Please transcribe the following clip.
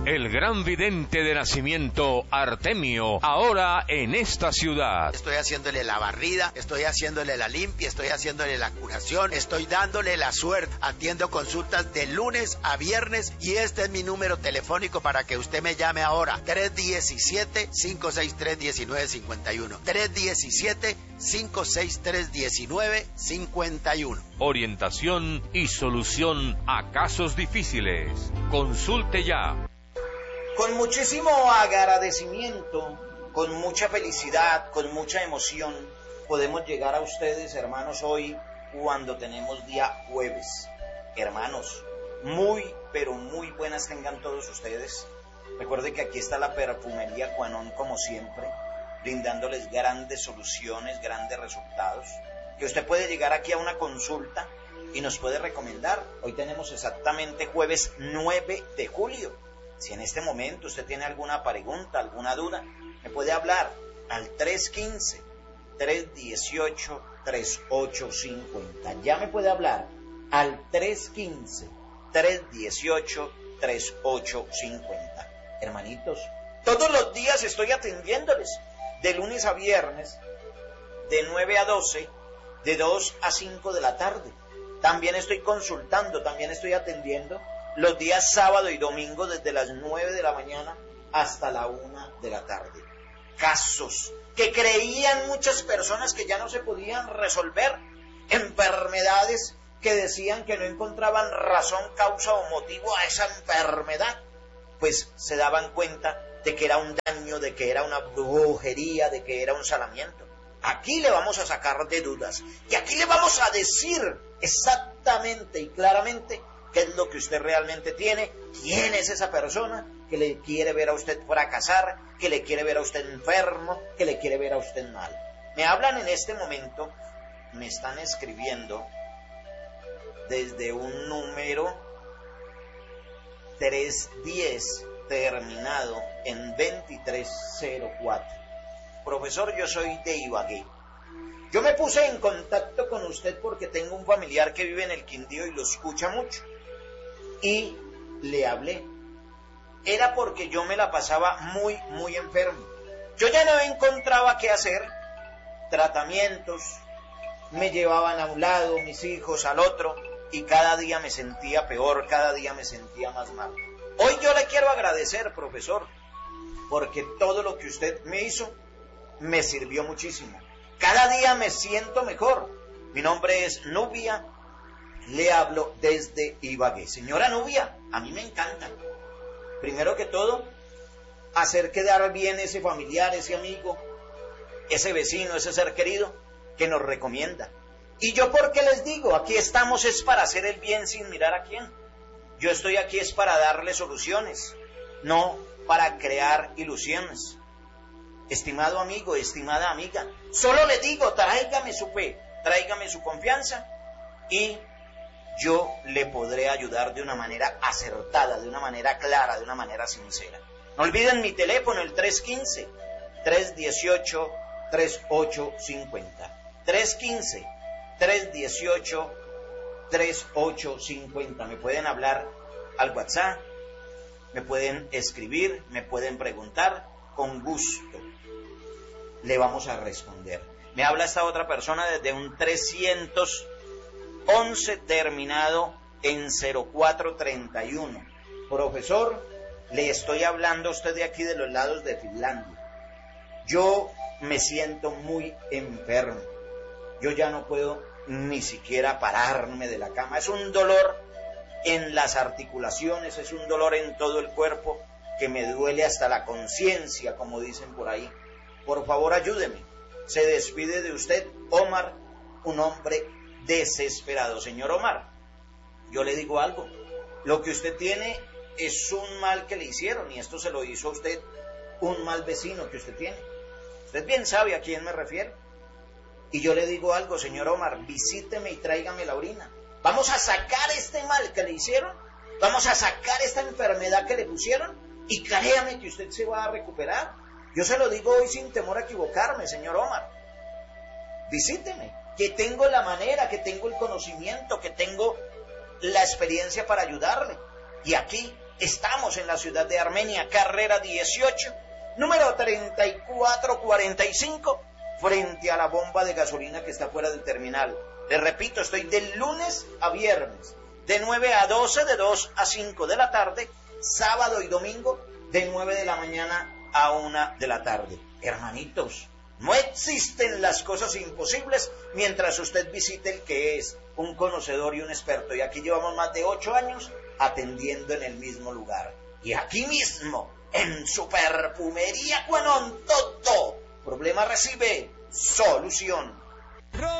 El gran vidente de nacimiento, Artemio, ahora en esta ciudad. Estoy haciéndole la barrida, estoy haciéndole la limpia, estoy haciéndole la curación, estoy dándole la suerte. Atiendo consultas de lunes a viernes y este es mi número telefónico para que usted me llame ahora. 317-563-1951. 317-563-1951. Orientación y solución a casos difíciles. Consulte ya. Con muchísimo agradecimiento, con mucha felicidad, con mucha emoción, podemos llegar a ustedes, hermanos, hoy cuando tenemos día jueves. Hermanos, muy, pero muy buenas tengan todos ustedes. Recuerde que aquí está la perfumería Cuanón, como siempre, brindándoles grandes soluciones, grandes resultados. Que usted puede llegar aquí a una consulta y nos puede recomendar. Hoy tenemos exactamente jueves 9 de julio. Si en este momento usted tiene alguna pregunta, alguna duda, me puede hablar al 315-318-3850. Ya me puede hablar al 315-318-3850. Hermanitos, todos los días estoy atendiéndoles, de lunes a viernes, de 9 a 12, de 2 a 5 de la tarde. También estoy consultando, también estoy atendiendo los días sábado y domingo desde las 9 de la mañana hasta la 1 de la tarde. Casos que creían muchas personas que ya no se podían resolver, enfermedades que decían que no encontraban razón, causa o motivo a esa enfermedad, pues se daban cuenta de que era un daño, de que era una brujería, de que era un salamiento. Aquí le vamos a sacar de dudas y aquí le vamos a decir exactamente y claramente qué es lo que usted realmente tiene, quién es esa persona que le quiere ver a usted fracasar, que le quiere ver a usted enfermo, que le quiere ver a usted mal. Me hablan en este momento, me están escribiendo desde un número 310 terminado en 2304. Profesor, yo soy de Ibagué. Yo me puse en contacto con usted porque tengo un familiar que vive en el Quindío y lo escucha mucho. Y le hablé. Era porque yo me la pasaba muy, muy enfermo. Yo ya no encontraba qué hacer. Tratamientos. Me llevaban a un lado, mis hijos al otro. Y cada día me sentía peor, cada día me sentía más mal. Hoy yo le quiero agradecer, profesor, porque todo lo que usted me hizo me sirvió muchísimo. Cada día me siento mejor. Mi nombre es Nubia. Le hablo desde Ibagué. Señora Nubia, a mí me encanta. Primero que todo, hacer quedar bien ese familiar, ese amigo, ese vecino, ese ser querido que nos recomienda. Y yo, ¿por qué les digo? Aquí estamos es para hacer el bien sin mirar a quién. Yo estoy aquí es para darle soluciones, no para crear ilusiones. Estimado amigo, estimada amiga, solo le digo, tráigame su fe, tráigame su confianza y yo le podré ayudar de una manera acertada, de una manera clara, de una manera sincera. No olviden mi teléfono, el 315-318-3850. 315-318-3850. Me pueden hablar al WhatsApp, me pueden escribir, me pueden preguntar, con gusto le vamos a responder. Me habla esta otra persona desde un 311 terminado en 0431. Profesor, le estoy hablando a usted de aquí de los lados de Finlandia. Yo me siento muy enfermo. Yo ya no puedo ni siquiera pararme de la cama. Es un dolor en las articulaciones, es un dolor en todo el cuerpo que me duele hasta la conciencia, como dicen por ahí. Por favor, ayúdeme. Se despide de usted, Omar, un hombre desesperado. Señor Omar, yo le digo algo. Lo que usted tiene es un mal que le hicieron y esto se lo hizo a usted un mal vecino que usted tiene. Usted bien sabe a quién me refiero. Y yo le digo algo, señor Omar, visíteme y tráigame la orina. Vamos a sacar este mal que le hicieron, vamos a sacar esta enfermedad que le pusieron y créame que usted se va a recuperar. Yo se lo digo hoy sin temor a equivocarme, señor Omar. Visíteme, que tengo la manera, que tengo el conocimiento, que tengo la experiencia para ayudarle. Y aquí Estamos en la ciudad de Armenia, carrera 18, número 3445, frente a la bomba de gasolina que está fuera del terminal. Les repito, estoy de lunes a viernes, de 9 a 12, de 2 a 5 de la tarde, sábado y domingo, de 9 de la mañana a 1 de la tarde. Hermanitos, no existen las cosas imposibles mientras usted visite el que es un conocedor y un experto. Y aquí llevamos más de 8 años atendiendo en el mismo lugar. Y aquí mismo, en su perfumería Cuenontoto, problema recibe solución.